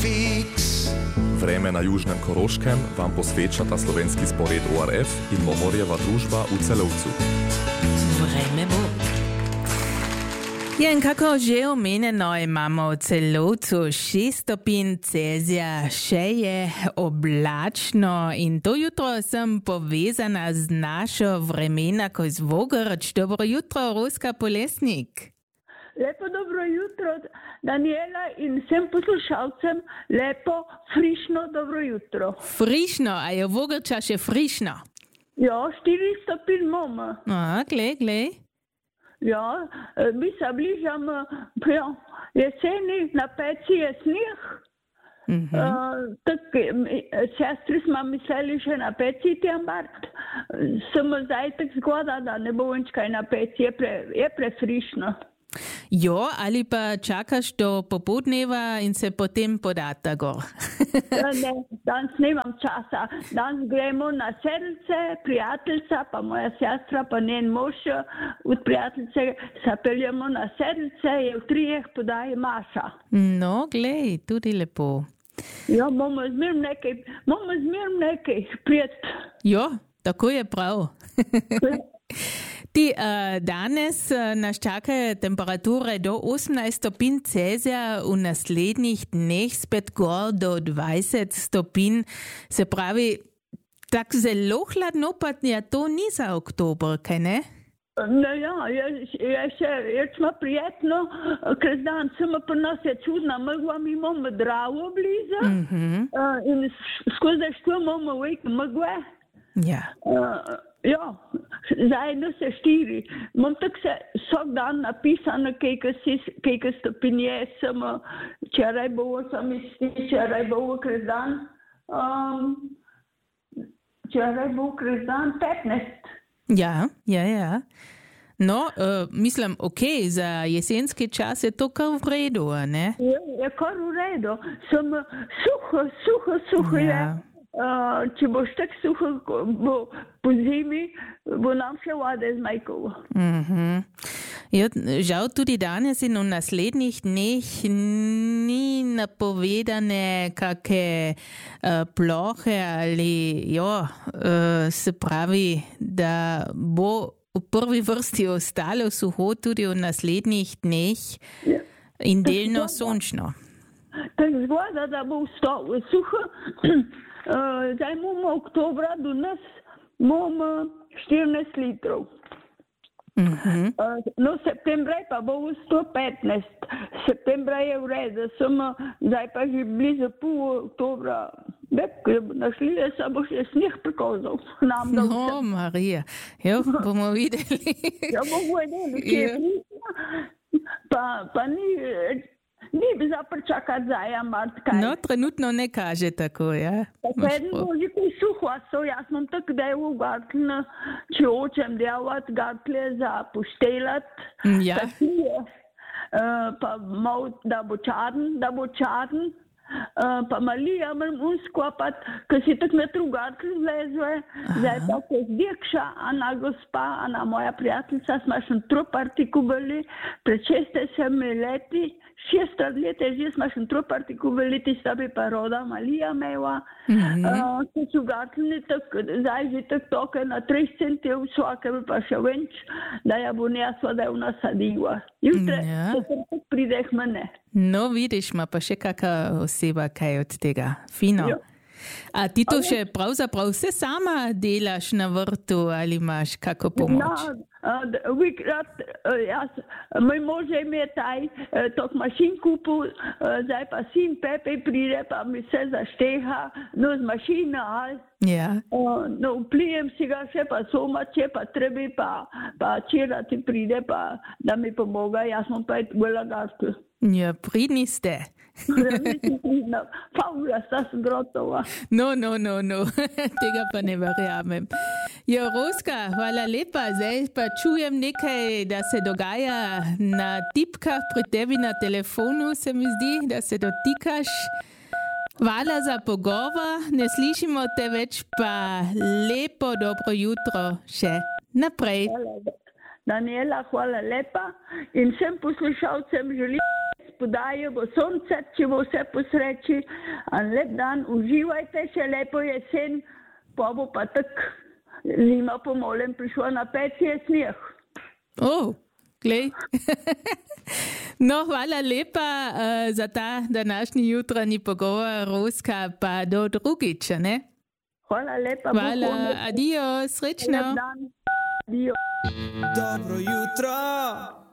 Vreme na Južnem Koroškem vam posvečata slovenski spored ORF in Momorjeva družba v Celovcu. Vreme bo. Jen kako že omenjeno, imamo v Celovcu 6 stopinj Celzija, še je oblačno in to jutro sem povezana z našo vremenako iz Vogrč. Dobro jutro, Roska Polesnik. Lepo dobro jutro, Daniela, in vsem poslušalcem lepo, frišno dobro jutro. Frišno, a je Vogrča še frišno? Ja, 4 stopinj imamo. Glej. Ja, mi se bližamo jeseni, na peci je sneh. Sestri smo mislili še na peci tembart. Samo zdaj tako zgoda, da ne bo več kaj na peci, je prefrišno. Jo, ali pa čakaš do popoldneva in se potem podata gor? Ne, danes nemam časa. Danes gremo na Sedlce, prijateljca, pa moja sestra, pa njen mož od prijateljce se peljemo na Sedlce, je v 3 podaji Maša. No, glej, tudi lepo. Ja, bomo zmerno nekaj prijet. Jo, tako je prav. Danes nas čakajo temperature do 18 stopinj Celzija, v naslednjih dneh spet gor do 20 stopinj. Se pravi, tako zelo hladno pa je to ni za oktober, kaj ne? No ja, je smo prijetno, ker dan samo pri nas je čudna megla, mi imamo Dravo blizu in skozi što imamo veliko megle. Ja. Ja, zajedno se 4. Imam tako se vsak dan napisano, kaj stopinje, samo včeraj bo 18, včeraj bo okres dan, včeraj bo okres dan 15. Ja. No, mislim, za jesenski čas je to kar v redu, a ne? Je kar v redu, samo suho je. Če boš tako suho, bo po zimi, bo nam še vode zmajkovo. Žal tudi danes in v naslednjih dneh ni napovedane kakšne plohe ali se pravi, da bo v prvi vrsti ostalo suho tudi v naslednjih dneh in delno sončno. Tako zgoda, da bo ostalo suho. Zdaj imamo oktobra do nas, imamo 14 litrov. No, septembra pa bo 115. Septembra je v redu, samo zdaj pa že blizu pol oktobra. Našli se bo še sneh prikazal. No, Marija, bomo videli. Ja, bomo videli, kje je. Pa ni bi zaprčakati zajamati kaj. No, trenutno ne kaže tako, ja. Tako je može kaj suho, jaz imam tako, da je v gartlju, če hočem delati gartlje za pošteljati. Ja. Pa malo, da bo čarn. Pa malija moram uskopati, ker si tako na trugartli zlezve. Zdaj pa se zdekša, Ana gospa, Ana moja prijateljica, smo še troparti kubili, pred 6 leti, 6 let je že smo še troparti kubili, tista bi pa roda malija meva. Se so gartli, zdaj že tako na 3 centijev vsake bi pa še venč, da ja bo nesla, da je v nas sadila. Jutre se tako pride k mene. No, vidiš, ima pa še kakšna oseba kaj od tega. Fino. Jo. A ti to še pravzaprav vse sama delaš na vrtu ali imaš kako pomoč? Moj mož je imel tok mašin kupil, zdaj pa sin Pepe pride, pa mi se zašteha, no z mašina, Ja. No, vplijem si ga še pa somače, pa trebi, pa čira ti pride, pa da mi pomaga, jaz sem pa v lagartu. Ja, pridni ste. Paula, sta sem grotova. No, tega pa ne verjamem. Jo, Roska, hvala lepa. Zdaj pa čujem nekaj, da se dogaja na tipkah pri tebi na telefonu, se mi zdi, da se dotikaš. Hvala za pogovor, ne slišimo te več, pa lepo dobro jutro še naprej. Daniela, hvala lepa in vsem poslušalcem želim podajo, bo sonce, če bo vse po sreči. Lep dan, uživajte, še lepo jesen, pa bo pa tak zima pomolem prišla na peci, je sneh. Glej. No, hvala lepa za ta današnji jutranji pogovor, Roska, pa do drugič, ne? Hvala lepa. Hvala, adijo, srečno. Lep dan, adijo. Dobro jutro.